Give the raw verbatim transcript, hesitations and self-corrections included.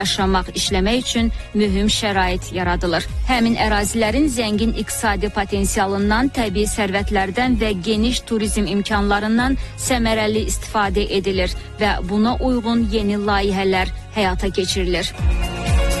yaşamaq, işləmək üçün mühüm şərait yaradılır. Həmin ərazilərin zəngin iqtisadi potensialından, təbii sərvətlərdən və geniş turizm imkanlarından səmərəli istifadə edilir və buna uyğun yeni layihələr həyata keçirilir.